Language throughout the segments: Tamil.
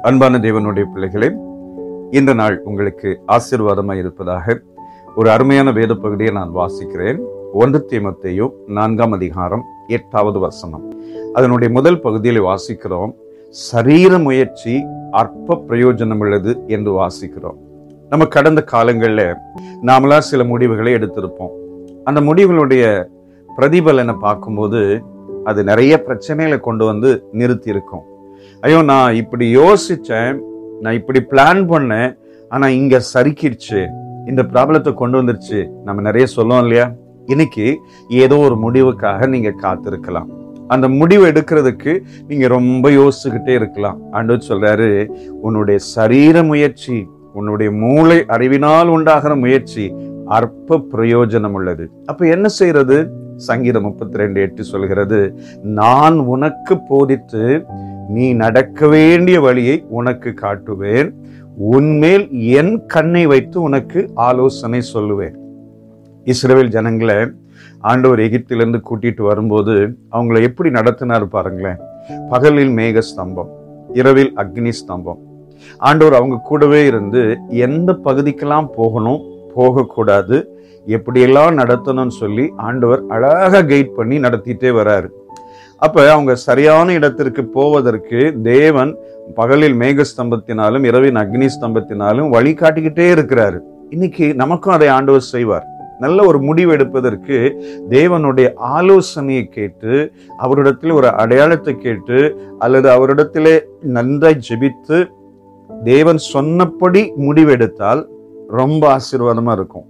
அன்பான தேவனுடைய பிள்ளைகளே, இந்த நாள் உங்களுக்கு ஆசீர்வாதமாய் இருப்பதாக ஒரு அருமையான வேத பகுதியை நான் வாசிக்கிறேன். 1 தீமோத்தேயு 4ஆம் அதிகாரம் 8வது வசனம். அதனுடைய முதல் பகுதியில் வாசிக்கிறோம், சரீர முயற்சி அற்ப பிரயோஜனம் உள்ளது என்று வாசிக்கிறோம். நம்ம கடந்த காலங்களில் நாமளா சில முடிவுகளை எடுத்திருப்போம். அந்த முடிவுகளுடைய பிரதிபலனை பார்க்கும்போது அது நிறைய பிரச்சனைகளை கொண்டு வந்து நிறுத்தி இருக்கும். ஐயோ, நான் இப்படி யோசிச்சேன், நான் இப்படி பிளான் பண்ணேன், ஆனா இங்க சறுக்கிடுச்சு, இந்த ப்ராப்ளத்தை கொண்டு வந்துருச்சு. நம்ம நிறைய சொல்லுவோம் இல்லையா? இன்னைக்கு ஏதோ ஒரு முடிவுக்காக நீங்க காத்திருக்கலாம். அந்த முடிவு எடுக்கிறதுக்கு நீங்க ரொம்ப யோசிச்சுக்கிட்டே இருக்கலாம். ஆண்டவர் சொல்றாரு, உன்னுடைய சரீர முயற்சி, உன்னுடைய மூளை அறிவினால் உண்டாகிற முயற்சி அற்ப பிரயோஜனம் உள்ளது. அப்ப என்ன செய்யறது? சங்கீதம் 32:8 சொல்கிறது, நான் உனக்கு போதித்து நீ நடக்க வேண்டிய வழியை உனக்கு காட்டுவேன், உன்மேல் என் கண்ணை வைத்து உனக்கு ஆலோசனை சொல்லுவேன். இஸ்ரவேல் ஜனங்களை ஆண்டவர் எகிப்திலிருந்து கூட்டிட்டு வரும்போது அவங்களை எப்படி நடத்தினார் பாருங்களேன். பகலில் மேக ஸ்தம்பம், இரவில் அக்னி ஸ்தம்பம். ஆண்டவர் அவங்க கூடவே இருந்து எந்த பகுதிக்கெல்லாம் போகணும், போகக்கூடாது, எப்படியெல்லாம் நடத்தணும்னு சொல்லி ஆண்டவர் அழகா கைட் பண்ணி நடத்திட்டே வராரு. அப்ப அவங்க சரியான இடத்திற்கு போவதற்கு தேவன் பகலில் மேகஸ்தம்பத்தினாலும் இரவின் அக்னி ஸ்தம்பத்தினாலும் வழி காட்டிக்கிட்டே இருக்கிறாரு. இன்னைக்கு நமக்கும் அதை ஆண்டவர் செய்வார். நல்ல ஒரு முடிவு எடுப்பதற்கு தேவனுடைய ஆலோசனையை கேட்டு, அவரிடத்தில் ஒரு அடையாளத்தை கேட்டு, அல்லது அவரிடத்திலே நன்றாய் ஜெபித்து தேவன் சொன்னபடி முடிவெடுத்தால் ரொம்ப ஆசீர்வாதமா இருக்கும்.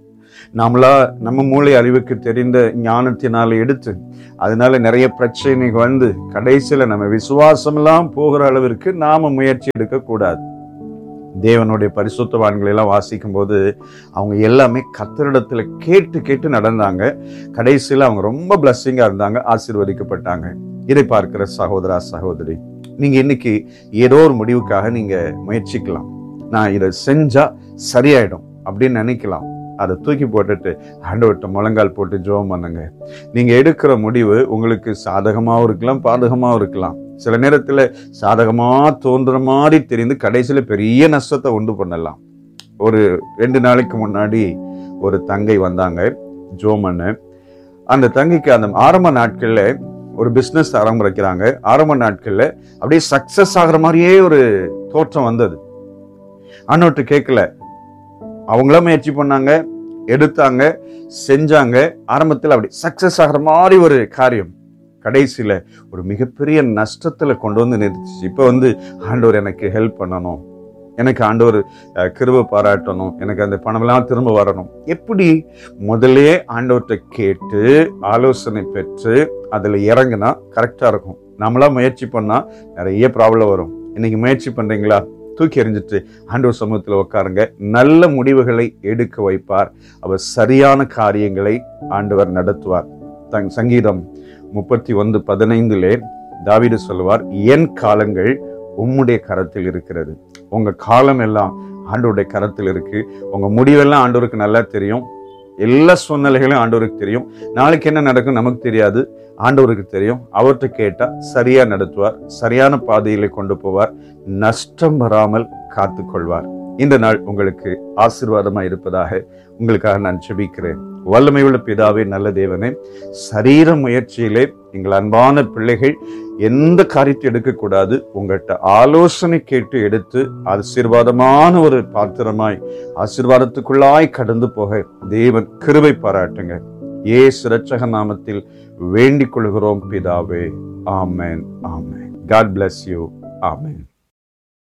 நம்ம மூளை அறிவுக்கு தெரிந்த ஞானத்தினால எடுத்து அதனால நிறைய பிரச்சனை வந்து கடைசியில நம்ம விசுவாசம் எல்லாம் போகிற அளவிற்கு நாம முயற்சி எடுக்க கூடாது. தேவனுடைய பரிசுத்தவான்களை எல்லாம் வாசிக்கும் போது அவங்க எல்லாமே கர்த்தரிடத்துல கேட்டு கேட்டு நடந்தாங்க. கடைசியில அவங்க ரொம்ப பிளஸ்ஸிங்கா இருந்தாங்க, ஆசீர்வதிக்கப்பட்டாங்க. இதை பார்க்கிற சகோதரா சகோதரி, நீங்க இன்னைக்கு ஏதோ ஒரு முடிவுக்காக நீங்க முயற்சிக்கலாம். நான் இதை செஞ்சா சரியாயிடும் அப்படின்னு நினைக்கலாம். அதை தூக்கி போட்டுட்டு ஆண்டவர்கிட்ட முழங்கால் போட்டு ஜெபம் பண்ணுங்க. நீங்க எடுக்கிற முடிவு உங்களுக்கு சாதகமாகவும் இருக்கலாம், பாதகமாகவும் இருக்கலாம். சில நேரத்துல சாதகமா தோன்ற மாதிரி தெரிந்து கடைசியில பெரிய நஷ்டத்தை உண்டு பண்ணலாம். ஒரு 2 நாளைக்கு முன்னாடி ஒரு தங்கை வந்தாங்க ஜெபம் பண்ண. அந்த தங்கைக்கு அந்த ஆரம்ப நாட்கள்ல ஒரு பிசினஸ் ஆரம்பிக்கிறாங்க. ஆரம்ப நாட்கள்ல அப்படியே சக்சஸ் ஆகிற மாதிரியே ஒரு தோற்றம் வந்தது. ஆண்டவர்கிட்ட கேட்கல, அவங்களா முயற்சி பண்ணாங்க, எடுத்தாங்க, செஞ்சாங்க. ஆரம்பத்தில் அப்படி சக்சஸ் ஆகிற மாதிரி ஒரு காரியம் கடைசியில ஒரு மிகப்பெரிய நஷ்டத்துல கொண்டு வந்து நிறுத்திச்சு. இப்ப ஆண்டவர் எனக்கு ஹெல்ப் பண்ணணும், எனக்கு ஆண்டவர் கிருபை பாராட்டணும், எனக்கு அந்த பணமெல்லாம் திரும்ப வரணும். எப்படி? முதலே ஆண்டவர்கிட்ட கேட்டு ஆலோசனை பெற்று அதுல இறங்கினா கரெக்டா இருக்கும். நம்மளா முயற்சி பண்ணா நிறைய ப்ராப்ளம் வரும். இன்னைக்கு முயற்சி பண்றீங்களா? தூக்கி எறிஞ்சிட்டு ஆண்டவர் சமூகத்தில் உட்காருங்க. நல்ல முடிவுகளை எடுக்க வைப்பார். அவர் சரியான காரியங்களை ஆண்டவர் நடத்துவார். சங்கீதம் 31:15 தாவீது சொல்லுவார், என் காலங்கள் உம்முடைய கரத்தில் இருக்கிறது. உங்க காலம் எல்லாம் ஆண்டவருடைய கரத்தில் இருக்கு. உங்க முடிவெல்லாம் ஆண்டவருக்கு நல்லா தெரியும். எல்லா சூழ்நிலைகளும் ஆண்டவருக்கு தெரியும். நாளைக்கு என்ன நடக்கும் நமக்கு தெரியாது, ஆண்டவருக்கு தெரியும். அவர்கிட்ட கேட்டா சரியா நடத்துவார், சரியான பாதையில கொண்டு போவார், நஷ்டம் வராமல் காத்து கொள்வார். இந்த நாள் உங்களுக்கு ஆசீர்வாதமா இருப்பதாக உங்களுக்காக நான் ஜெபிக்கிறேன். வல்லமையுள்ள பிதாவே, நல்ல தேவனே, சரீர முயற்சியிலே எங்கள் அன்பான பிள்ளைகள் எந்த காரியத்தை எடுக்கக்கூடாது, உங்கள்கிட்ட ஆலோசனை கேட்டு எடுத்து ஆசீர்வாதமான ஒரு பாத்திரமாய் ஆசீர்வாதத்துக்குள்ளாய் கடந்து போக தேவன் கிருபை பாராட்டுங்க. இயேசு இரட்சக நாமத்தில் வேண்டிக் கொள்கிறோம் பிதாவே. ஆமென், ஆமென். God bless you. ஆமென்.